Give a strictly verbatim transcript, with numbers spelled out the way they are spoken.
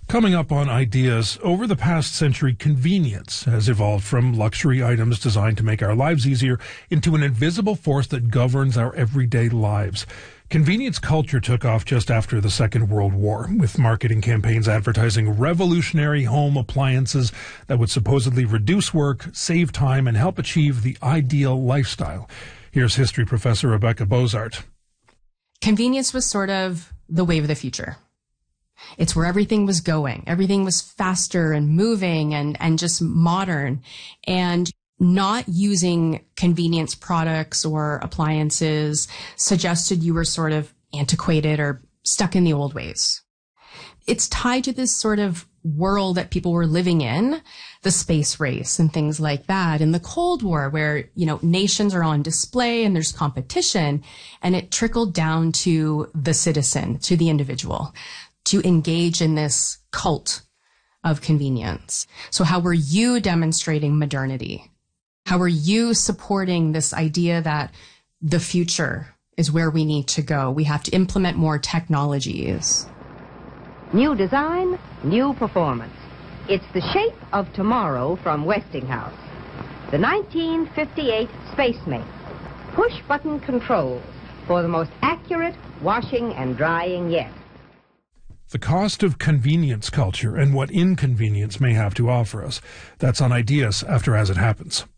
Coming up on Ideas, over the past century, convenience has evolved from luxury items designed to make our lives easier into an invisible force that governs our everyday lives. Convenience culture took off just after the Second World War, with marketing campaigns advertising revolutionary home appliances that would supposedly reduce work, save time, and help achieve the ideal lifestyle. Here's history professor Rebecca Bozart. Convenience was sort of the wave of the future. It's where everything was going. Everything was faster and moving and, and just modern. And not using convenience products or appliances suggested you were sort of antiquated or stuck in the old ways. It's tied to this sort of world that people were living in, the space race and things like that, and the Cold War, where, you know, nations are on display and there's competition, and it trickled down to the citizen, to the individual, to engage in this cult of convenience. So how were you demonstrating modernity? How are you supporting this idea that the future is where we need to go? We have to implement more technologies. New design, new performance. It's the shape of tomorrow from Westinghouse. The nineteen fifty-eight Spacemate. Push-button controls for the most accurate washing and drying yet. The cost of convenience culture and what inconvenience may have to offer us. That's on Ideas after As It Happens.